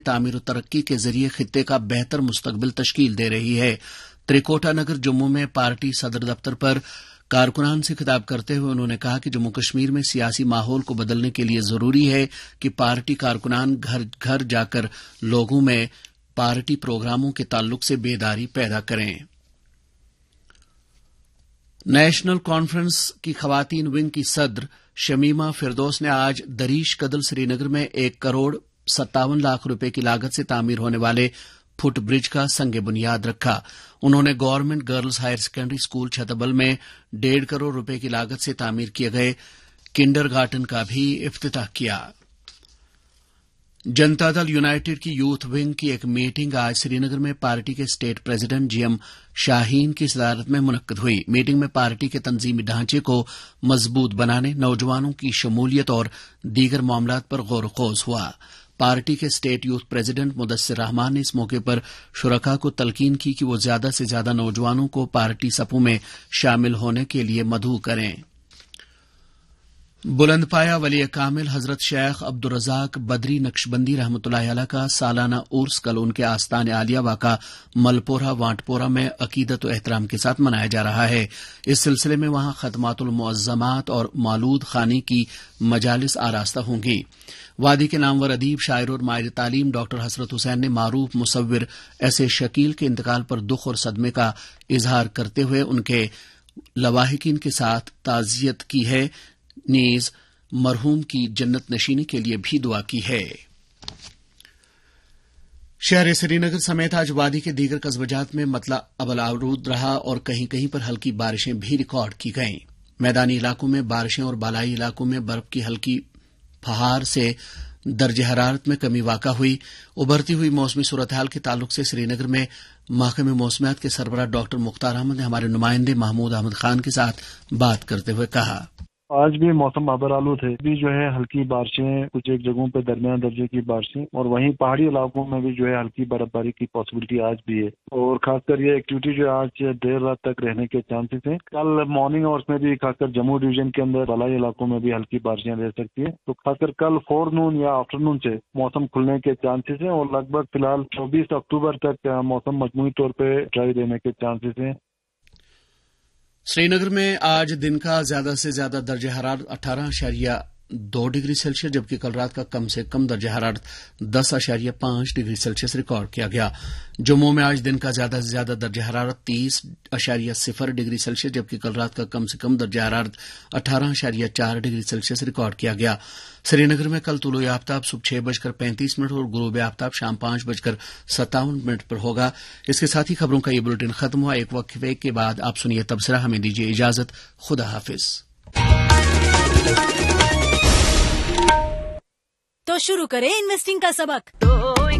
تعمیر و ترقی کے ذریعے خطے کا بہتر مستقبل تشکیل دے رہی ہے۔ تریکوٹا نگر جموں میں پارٹی صدر دفتر پر کارکنان سے خطاب کرتے ہوئے انہوں نے کہا کہ جموں کشمیر میں سیاسی ماحول کو بدلنے کے لیے ضروری ہے کہ پارٹی کارکنان گھر گھر جا کر لوگوں میں پارٹی پروگراموں کے تعلق سے بیداری پیدا کریں۔ نیشنل کانفرنس کی خواتین ونگ کی صدر شمیمہ فردوس نے آج دریش کدل سری نگر میں 1,57 لاکھ روپے کی لاگت سے تعمیر ہونے والے فٹ برج کا سنگ بنیاد رکھا۔ انہوں نے government girls higher secondary school چھتبل میں 1.5 کروڑ روپے کی لاگت سے تعمیر کیے گئے کنڈر گارٹن کا بھی افتتاح کیا۔ جنتا دل یونائیٹڈ کی یوتھ ونگ کی ایک میٹنگ آج سری نگر میں پارٹی کے اسٹیٹ پریزیڈنٹ جی ایم شاہین کی صدارت میں منعقد ہوئی۔ میٹنگ میں پارٹی کے تنظیمی ڈھانچے کو مضبوط بنانے، نوجوانوں کی شمولیت اور دیگر معاملات پر غور و خوض ہوا۔ پارٹی کے اسٹیٹ یوتھ پریزیڈنٹ مدثر رحمان نے اس موقع پر شرکاء کو تلقین کی کہ وہ زیادہ سے زیادہ نوجوانوں کو پارٹی صفوں میں شامل ہونے کے لیے مدعو کریں۔ بلند پایا ولی کامل حضرت شیخ عبدالرزاق بدری نقشبندی رحمۃ اللہ علیہ کا سالانہ عرس کل ان کے آستان عالیہ واقع ملپورہ وانٹ پورہ میں عقیدت و احترام کے ساتھ منایا جا رہا ہے۔ اس سلسلے میں وہاں خدمات المعظمات اور مولود خانی کی مجالس آراستہ ہوں گی۔ وادی کے نامور ادیب، شاعر اور ماہر تعلیم ڈاکٹر حسرت حسین نے معروف مصور ایسے شکیل کے انتقال پر دکھ اور صدمے کا اظہار کرتے ہوئے ان کے لواحقین کے ساتھ تعزیت کی ہے، نیز مرحوم کی جنت نشینی کے لیے بھی دعا کی ہے۔ شہر سری نگر سمیت آج وادی کے دیگر قصبہ جات میں مطلع ابل آلود رہا اور کہیں کہیں پر ہلکی بارشیں بھی ریکارڈ کی گئیں۔ میدانی علاقوں میں بارشیں اور بالائی علاقوں میں برف کی ہلکی پہاڑ سے درجہ حرارت میں کمی واقع ہوئی۔ ابھرتی ہوئی موسمی صورتحال کے تعلق سے سری نگر میں محکمہ موسمیات کے سربراہ ڈاکٹر مختار احمد نے ہمارے نمائندے محمود احمد خان کے ساتھ بات کرتے ہوئے کہا، آج بھی موسم ابر آلود ہے، بھی جو ہے ہلکی بارشیں، کچھ ایک جگہوں پہ درمیان درجے کی بارشیں، اور وہیں پہاڑی علاقوں میں بھی جو ہے ہلکی برف باری کی پاسبلٹی آج بھی ہے، اور خاص کر یہ ایکٹیویٹی جو آج دیر رات تک رہنے کے چانسز ہیں۔ کل مارننگ آورس میں بھی خاص کر جموں ڈویژن کے اندر بالائی علاقوں میں بھی ہلکی بارشیں رہ سکتی ہیں، تو خاص کر کل فور نون یا آفٹر نون سے موسم کھلنے کے چانسز ہیں، اور لگ بھگ فی الحال 24 اکتوبر تک موسم مجموعی طور پہ ڈرائی رہنے کے چانسز ہیں۔ سری نگر میں آج دن کا زیادہ سے زیادہ درجہ حرارت 18.2 ڈگری سیلسیس جبکہ کل رات کا کم سے کم درجہ حرارت 10.5 ڈگری سیلسیس ریکارڈ کیا گیا۔ جموں میں آج دن کا زیادہ سے زیادہ درجہ حرارت 30.0 ڈگری سیلسیس جبکہ کل رات کا کم سے کم درجہ حرارت 18.4 ڈگری سیلسیس ریکارڈ کیا گیا۔ سری نگر میں کل طلوع آفتاب صبح 6:35 اور غروب آفتاب شام 5:57 پر ہوگا۔ اس کے ساتھ ہی خبروں کا یہ بلیٹن ختم ہوا۔ ایک وقفے کے بعد آپ سنیے تبصرہ، ہمیں دیجیے اجازت، خدا حافظ۔ تو شروع کریں انویسٹنگ کا سبق۔